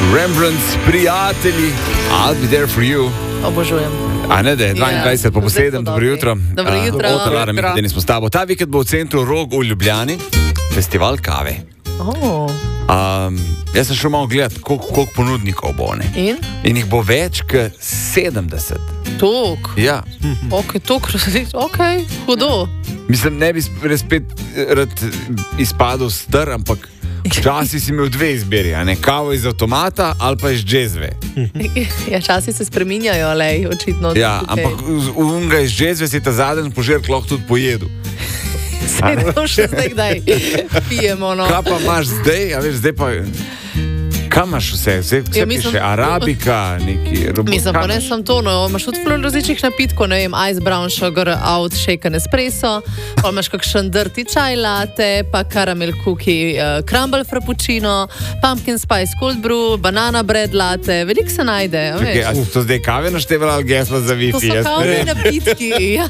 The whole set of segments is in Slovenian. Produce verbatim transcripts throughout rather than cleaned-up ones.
Rembrandt, prijatelji, I'll be there for you. Obožujem. A ne, da je dvaindvajset po sedem, dobro jutro. Dobro jutro. Ota Lara Mihdenis smo s tabo. Ta vikend bo v centru Rog v Ljubljani festival kave. Oh. Um, jaz sem šel malo gledati, koliko, koliko ponudnikov bo. Ne? In? In jih bo več kot sedemdeset. Tok. Ja. Ok, tok, ok, hudo. Mislim, ne bi res spet rad izpadel star, ampak včasih si imel dve izbiri, a ne, kavo iz avtomata ali pa iz džezve. Ja, časi se spreminjajo, lej, očitno. Ja, ampak unga iz džezve si ta zadnji požirk lahko tudi pojedu. Se to še zdaj kdaj pijemo, no. Kaj pa imaš zdaj, a veš, zdaj pa... Kaj imaš vse? Vse, vse Ja, mislim- piše arabika, neki robot. Mislim, pa ne samo to, no, imaš tudi ful različnih napitkov, ne vem, ice brown sugar, out, shaken espresso, pa imaš kakšen dirty chai latte, pa caramel cookie, uh, crumble frappuccino, pumpkin spice cold brew, banana bread latte, veliko se najde, a Čakaj, veš. a si to zdaj kave naštevala ali gesla za To Wi-Fi? so Jaz ne kavni vem. napitki, ja.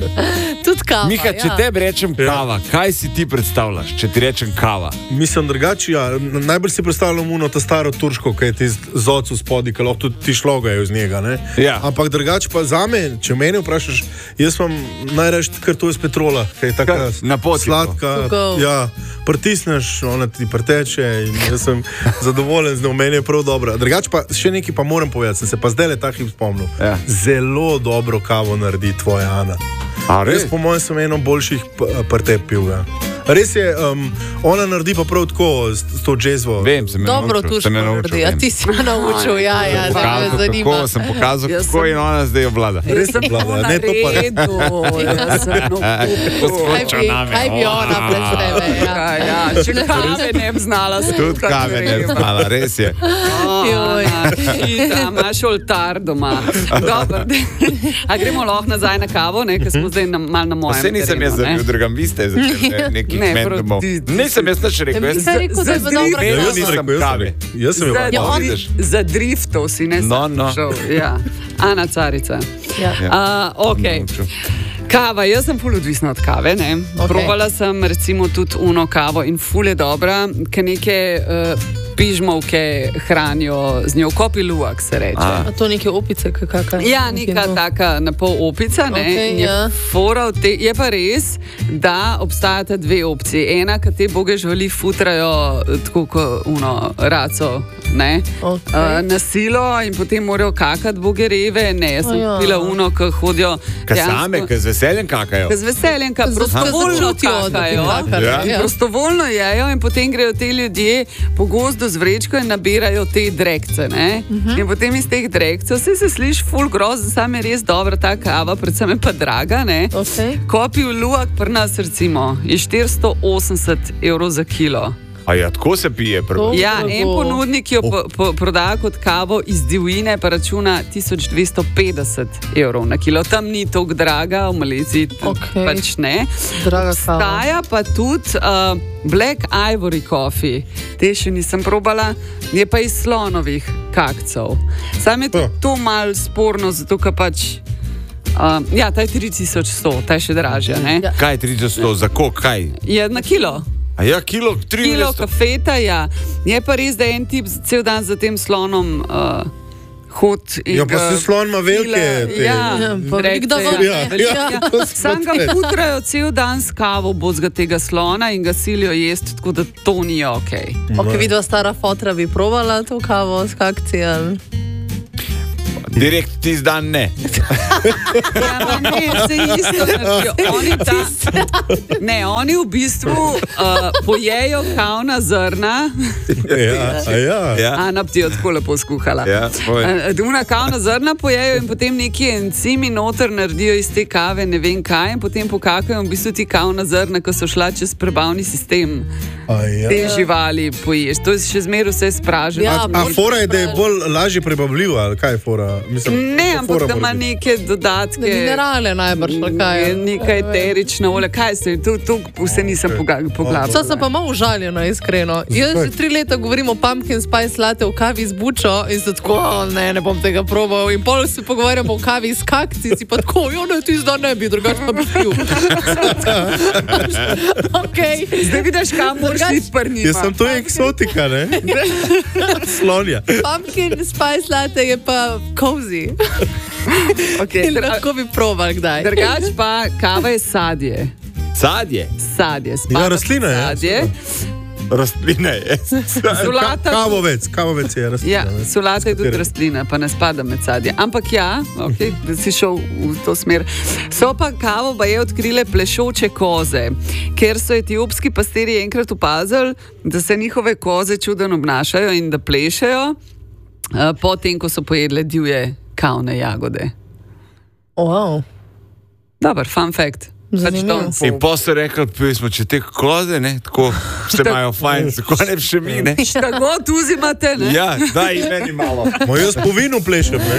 Tudi kava, Miha, če ja. tebi rečem kava, kaj si ti predstavljaš, če ti rečem kava? Mislim, drugače, ja, n- najbolj si predstavljam uno, ta staro turško, ki je ti z ocu spodi, ki lahko tudi ti šlogajo iz njega. Ne? Ja. Ampak drugače pa za me, če mene vprašaš, jaz vam najraje kar to iz petrola, ki je tako Kar na poti sladka. To go. Ja, pritisneš, ona ti preteče in jaz sem zadovoljen z njo, meni je prav dobra. Drugače pa še nekaj pa moram povedati, sem se pa zdaj le ta hip spomnil. Ja. Zelo dobro kavo naredi tvoja Ana. A res? Jaz po mojem sem eno boljših pretep pil. Ja. Res je, um, ona naredi pa prav tako s, s to džezvo. Vem, sem me Dobro naučil, tuško sem me naučil, naredi, a vem. ti si me naučil, ja, ja, da me Pokazal, zanima. kako, sem pokazal, Jaz kako sem- in ona zdaj obvlada. Res sem vlada, ne to pa ne. redu, jaz sem no, Kaj bi, kaj bi ona pred tebe, ja. ja, ja, če kave ne bi znala Tudi skuhati, kave ne bi grem. znala, res je. Joj. Ana, Ita, imaš oltar doma. Dobro, a gremo lahko nazaj na kavo, ne, ker smo zdaj na, mal na mojem Vse nisem jaz terenu, ne. zabil, drugam, vi ste začeli ne, nekih Ne, kmet prav, domov. ti- ti- Nisem jaz nič rekel, jaz Nisem rekel, da je za- dobra Ja, jaz kava. sem nisem rekel, jaz sem kave. rekel. Jaz sem jo Za, pa- Ja, on- vidiš. za driftov si ne No, no. šel. Ja. Ana Carica. Ja. Uh, okay. Naučil. Kava, jaz sem ful odvisna od kave. Ne? Ok. Probala sem recimo tudi uno kavo in ful je dobra, ker neke uh, pižmovke hranijo z njo, kopi luak se reče. A. A to neke opice, kakaka? Ja, neka taka napol opica, ne, Okej, in je, ja. fora v te, je pa res, da obstajata dve opciji. Ena, ki te boge živali futrajo eh, tako kot uno raco, ne, Okej. uh, na silo in potem morajo kakati boge reve. Ne, jaz sem Aja. pila uno, ki hodijo Kaj dejansko- same, kaj z veseljem kakajo. Ki z veseljem, ki Zato, ker prostovoljno začutijo, da ti kakajo. kakali, Ja. ja. Prostovoljno jejo in potem grejo ti ljudje po gozdu z vrečko in nabirajo te drekce. Uh -huh. In potem iz teh drekcev vse se sliši ful grozno, sam je res dobra ta kava, predvsem je pa draga. Ne? Okej. Kopi v luak pri nas recimo je štiristo osemdeset evrov za kilo. A ja, tako se pije prvo. To- Ja, drago. en ponudnik jo po, po, prodaja kot kavo iz divjine, pa računa tisoč dvesto petdeset evrov na kilo. Tam ni tako draga, v Maleziji t- Okej. pač ne. Draga kava. Obstaja pa tudi uh, Black Ivory Coffee, te še nisem probala, je pa iz slonovih kakcev. Sam je Ja. to malo sporno, zato ker pač. Uh, ja, ta je tri tisoč sto, ta je še dražja. Ne? Ja. Kaj je tristo, za koliko, kaj? Je na kilo. A ja, kilo, tri Kilo mesto. kafeta, ja. Je pa res, da je en tip cel dan za tem slonom uh, hod. in Ja, pa ga si slon ima velike pila- te- Ja, Ja, pa veliko da drekce, ven, Ja, ne. ja. Ja. Sam ga putrajo cel dan s kavo bozga tega slona in ga silijo jesti, tako da to ni ok. Ok, vidva stara fotra bi provala to kavo s kakci, ali? Direkt ti zdan ne. Ja, ma ne, se isto naredijo. Oni, ta, ne, oni v bistvu uh, pojejo kavna zrna. Ja, a ja. Ja. Ana ti je tako lepo skuhala. Ja, povej. Eh, Duna kavna zrna pojejo in potem neki encimi noter naredijo iz te kave, ne vem kaj, in potem pokakajo in v bistvu ti kavna zrna, ko so šla čez prebavni sistem, A ja. te živali poješ. To je še zmeraj vse spraženo. Ja, A fora je, da je bolj lažje prebavljivo, ali kaj je fora? Mislim, Ne, ampak fora da ima mora biti. neke dodatke. Minerale najbrž, ali kaj je. Neka eterična olja, kaj se tu, tu vse nisem poglabljal. Vsa sem pa malo užaljena, iskreno. Jaz že tri leta govorim o pumpkin spice latte v kavi z bučo in se tako, "O, ne, ne bom tega probal. In pol se pogovarjamo o kavi s kakci, si pa tako, jo ne, ti zdaj ne bi, drugače pa bi pil. Okay. Zdaj vidiš, kam moraš iti prniti. Jaz sem to eksotika, ne? Slonja. Pumpkin spice latte je pa cozy. Okay, In lahko bi probal kdaj. Drugač pa kava je sadje. Sadje, Sadje, spada Ja, rastlina je, sadje. rastline je. Solata, Kavovec, kavovec je rastlina. ja, ne? solata je tudi Katera? rastlina, pa ne spada med sadje. Ampak ja, okay, da si šel v to smer. So pa kavo pa je odkrile plešoče koze, ker so etiopski pastirji enkrat opazili, da se njihove koze čudno obnašajo in da plešejo, uh, potem, ko so pojedle divje kavne jagode. Wow. Dober, fun fact. Pač Zanimivo. to. In pa so rekli, pili smo če te koze, ne, tako se imajo fajn, tako ne bi še mi, ne. Tako, tu zimate, ne? Ja, daj, meni malo. Moj jaz po vinu plešem, ne?